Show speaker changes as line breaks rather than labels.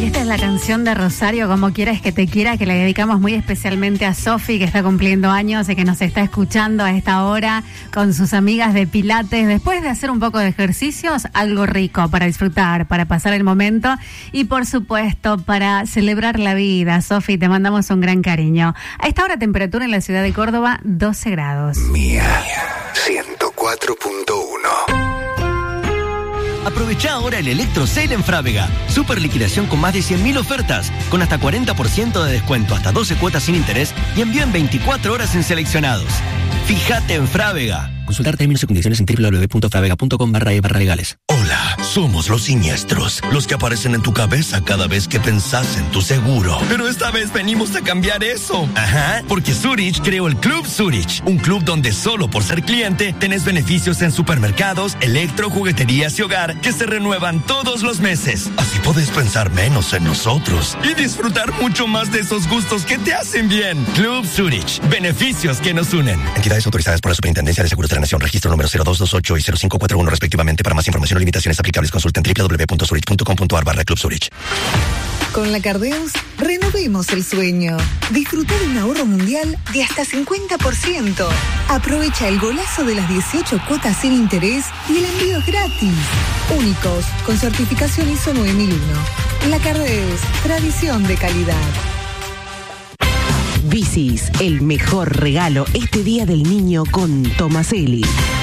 Y esta es la canción de Rosario, Como quieras que te quiera, que le dedicamos muy especialmente a Sofi, que está cumpliendo años y que nos está escuchando a esta hora con sus amigas de Pilates. Después de hacer un poco de ejercicios, algo rico para disfrutar, para pasar el momento y, por supuesto, para celebrar la vida. Sofi, te mandamos un gran cariño. A esta hora, temperatura en la ciudad de Córdoba, 12 grados.
Mía, 104.1.
Aprovecha ahora el Electro Sale en Frávega. Super liquidación con más de 100.000 ofertas, con hasta 40% de descuento, hasta 12 cuotas sin interés y envío en 24 horas en seleccionados. Fíjate en Frávega. Consultar términos y condiciones en www.fravega.com/legales.
Hola, somos los siniestros, los que aparecen en tu cabeza cada vez que pensás en tu seguro. Pero esta vez venimos a cambiar eso. Ajá, porque Zurich creó el Club Zurich, un club donde solo por ser cliente tenés beneficios en supermercados, electro, jugueterías y hogar que se renuevan todos los meses. Así podés pensar menos en nosotros y disfrutar mucho más de esos gustos que te hacen bien. Club Zurich, beneficios que nos unen.
Entidades autorizadas por la Superintendencia de Seguros de la Nación, registro número 0228 y 0541 respectivamente. Para más información o limitaciones aplicables, consulten www.zurich.com.ar/Club Zurich.
Con la Cardeus, renovemos el sueño. Disfruta de un ahorro mundial de hasta 50%. Aprovecha el golazo de las 18 cuotas sin interés y el envío es gratis. Únicos, con certificación ISO 9001. La Cardeus, tradición de calidad.
Bicis, el mejor regalo este Día del Niño con Tomaselli.